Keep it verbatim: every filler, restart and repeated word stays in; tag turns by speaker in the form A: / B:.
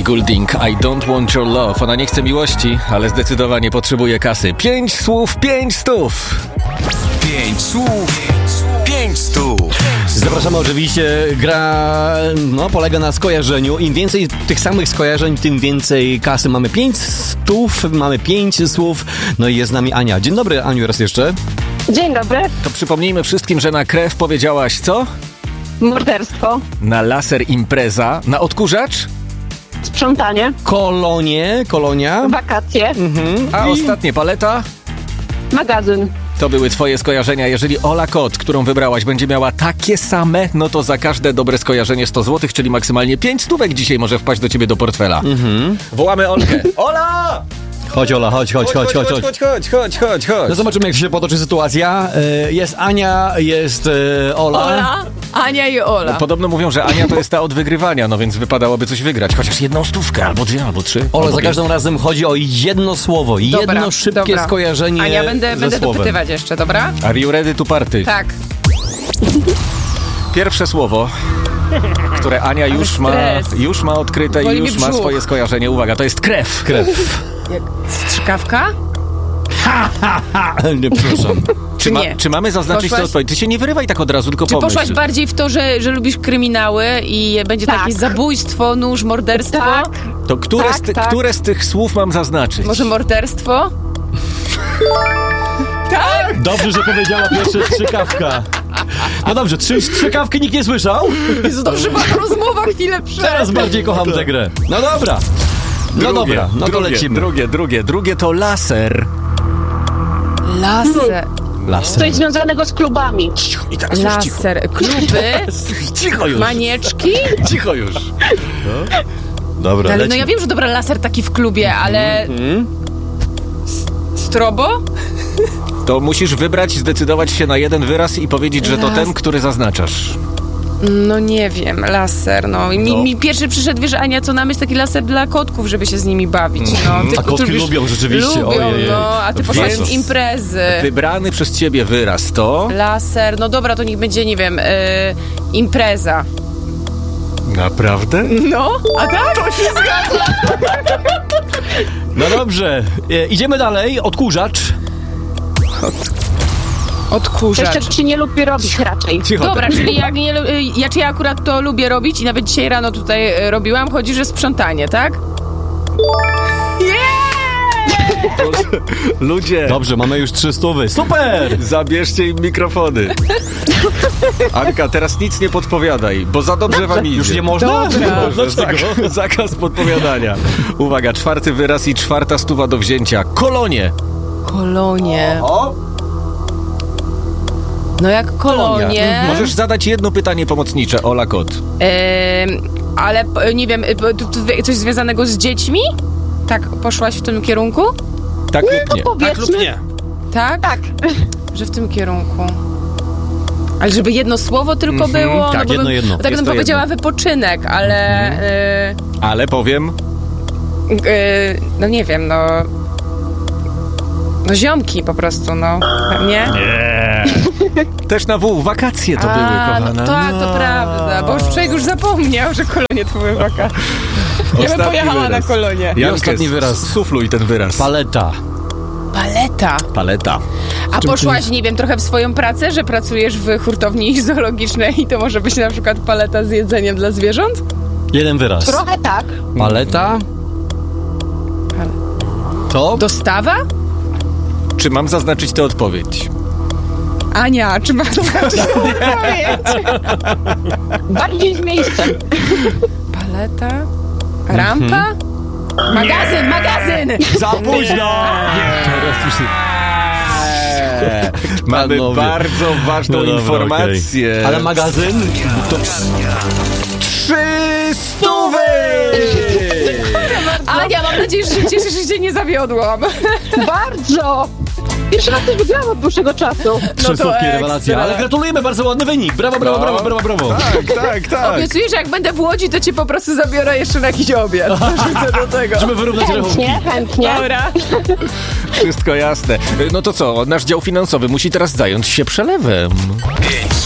A: Ellie Goulding, I don't want your love. Ona nie chce miłości, ale zdecydowanie potrzebuje kasy. Pięć słów, pięć stów.
B: Pięć słów, pięć stów.
C: Zapraszamy oczywiście, gra no, polega na skojarzeniu. Im więcej tych samych skojarzeń, tym więcej kasy. Mamy pięć stów, mamy pięć słów. No i jest z nami Ania. Dzień dobry, Aniu, raz jeszcze.
D: Dzień dobry.
A: To przypomnijmy wszystkim, że na krew powiedziałaś co?
D: Morderstwo.
A: Na laser impreza. Na odkurzacz?
D: Sprzątanie.
C: Kolonie, kolonia.
D: Wakacje.
C: Mhm.
A: A
C: I...
A: ostatnie paleta?
D: Magazyn.
A: To były twoje skojarzenia. Jeżeli Ola Kot, którą wybrałaś, będzie miała takie same, no to za każde dobre skojarzenie sto złotych, czyli maksymalnie pięć stówek dzisiaj może wpaść do ciebie do portfela. Mhm. Wołamy Olkę. Ola!
C: Chodź, Ola, chodź, chodź, chodź, chodź, chodź.
A: chodź, chodź, chodź, chodź, chodź.
C: No zobaczymy, jak się potoczy sytuacja. Jest Ania, jest Ola.
E: Ola, Ania i Ola.
A: Podobno mówią, że Ania to jest ta od wygrywania, no więc wypadałoby coś wygrać. Chociaż jedną stówkę, albo dwie, albo trzy.
C: Ola,
A: albo
C: za każdym razem chodzi o jedno słowo,
E: Dobra,
C: jedno szybkie
E: dobra.
C: skojarzenie
E: Ania, będę,
C: ze
E: będę
C: słowem.
E: dopytywać jeszcze, dobra?
A: Are you ready to party?
E: Tak.
A: Pierwsze słowo, które Ania już ma,
E: stres.
A: już ma odkryte
E: Boli
A: i
E: mi
A: już ma
E: brzuch.
A: swoje skojarzenie. Uwaga, to jest krew.
C: Krew.
E: Jak strzykawka?
C: Nie, przepraszam.
A: Czy, ma,
E: nie?
A: czy mamy zaznaczyć
E: Poszłaś-
A: tę odpowiedź? Ty się nie wyrywaj tak od razu, tylko
E: Czy
A: pomyśl.
E: poszłaś bardziej w to, że, że lubisz kryminały i będzie
D: Tak.
E: takie zabójstwo, nóż, morderstwo?
D: Tak.
A: To które,
D: Tak,
A: z ty,
D: tak.
A: które z tych słów mam zaznaczyć?
E: Może morderstwo? Tak?
C: Dobrze, że powiedziała pierwsza strzykawka. No dobrze, trzy strzykawki nikt nie słyszał?
E: Jezu, dobrze, była rozmowa chwilę przed.
C: Teraz bardziej kocham tę grę. No dobra. No
A: Drugie,
C: dobra, no to
A: drugie,
C: lecimy.
A: Drugie, drugie, drugie to laser.
E: Laser.
C: Laser.
D: Coś związanego z klubami.
A: I teraz już cicho.
E: Laser. Kluby?
A: Cicho już.
E: Manieczki?
A: Cicho już.
C: Dobra,
E: Ale no
C: lecimy.
E: ja wiem, że dobra, laser taki w klubie, ale...
C: Mhm.
E: Strobo?
A: To musisz wybrać, zdecydować się na jeden wyraz i powiedzieć, że to
E: Las-
A: ten, który zaznaczasz.
E: No nie wiem, laser, no. I mi,
A: No.
E: mi pierwszy przyszedł, wiesz, Ania, co na myśl, taki laser dla kotków, żeby się z nimi bawić, no. Ty,
C: A kotki
E: którzy
C: lubią rzeczywiście,
E: Lubią,
C: ojej.
E: no, a ty poszłaś
A: Więc-
E: w imprezy.
A: Wybrany przez ciebie wyraz to...
E: Laser, no dobra, to niech będzie, nie wiem, y, impreza.
A: Naprawdę?
E: No, a tak? To się zgadza.
C: No dobrze, e, idziemy dalej. Odkurzacz.
E: Odkurzacz.
D: Jeszcze się nie lubi robić raczej.
A: Cicho.
E: Dobra, czyli jak nie, lu- y, ja, czy ja akurat to lubię robić i nawet dzisiaj rano tutaj y, robiłam, chodzi, że sprzątanie, tak?
A: Ludzie,
C: Dobrze, mamy już trzy stówy. Super!
A: zabierzcie im mikrofony. Anka, teraz nic nie podpowiadaj, bo za dobrze wam idzie.
C: Już nie można?
E: Dobra.
C: Nie można
A: Dlaczego?
C: tego.
A: Zakaz podpowiadania. Uwaga, czwarty wyraz i czwarta stuwa do wzięcia. Kolonie.
E: Kolonie.
A: O,
E: No jak kolonie.
A: Możesz zadać jedno pytanie pomocnicze, Ola Kot.
E: Em, ale p- nie wiem, y, p- tu- tu coś związanego z dziećmi? Tak, poszłaś w tym kierunku?
A: Tak lub nie?
D: Powiedzmy.
E: Tak?
D: Tak.
E: Że w tym kierunku. Ale żeby jedno słowo tylko
A: Mhm,
E: było?
C: tak,
E: no bo
C: jedno,
E: bym,
C: jedno.
E: bo tak
A: Jest
E: bym
A: to
E: powiedziała
A: jedno.
E: wypoczynek, ale... y,
A: Ale powiem...
E: y, no nie wiem, no... No ziomki po prostu, no. Nie?
A: Też na W, wakacje to były,
E: A,
A: kochana.
E: no tak, to prawda, bo już człowiek już zapomniał, że kolonie to były wakacje. Ja bym
A: Ostatni
E: pojechała
A: wyraz.
E: na kolonie.
A: Jankę,
C: ostatni wyraz.
A: Sufluj ten wyraz.
C: Paleta.
E: Paleta.
A: Paleta.
E: A poszłaś, nie wiem, trochę w swoją pracę, że pracujesz w hurtowni zoologicznej i to może być na przykład paleta z jedzeniem dla zwierząt?
C: Jeden wyraz.
D: Trochę tak.
C: Paleta. To?
E: Dostawa?
A: Czy mam zaznaczyć tę odpowiedź?
E: Ania, czy masz zobaczyć odpowiedź?
D: Bardziej z miejscem.
E: Paleta? Rampa? Magazyn, magazyn!
A: Za późno!
C: Teraz już się...
A: Eee, Mamy
C: Panowie.
A: bardzo ważną
C: No dobra,
A: informację.
C: okej. Ale magazyn? To...
A: Trzy stówy!
E: Ania, mam nadzieję, że się cieszysz, że cię nie zawiodłam.
D: Bardzo. Pierwszy raz coś wygrałam od dłuższego czasu.
C: Trzy
E: to
C: słówki,
E: ekstra.
C: rewelacja. Ale gratulujemy, bardzo ładny wynik. Brawo, brawo,
A: No.
C: brawo, brawo, brawo.
A: Tak, tak, tak.
E: Obiecuję, że jak będę w Łodzi, to cię po prostu zabiorę jeszcze na jakiś obiad. Wrzucę do tego.
C: Żeby wyrównać rachunki.
D: Chętnie, chętnie.
E: Dobra.
A: Wszystko jasne. No to co, nasz dział finansowy musi teraz zająć się przelewem.